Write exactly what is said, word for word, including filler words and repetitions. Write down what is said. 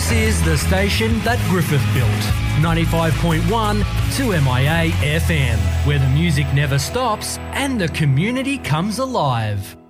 This is the station that Griffith built. ninety-five point one two M I A F M, where the music never stops and the community comes alive.